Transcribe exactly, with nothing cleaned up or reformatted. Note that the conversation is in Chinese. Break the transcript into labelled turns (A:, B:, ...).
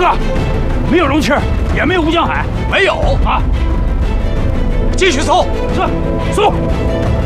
A: 哥，没有龙七，也没有吴江海，
B: 没有
A: 啊。
B: 继续搜，
A: 是，搜。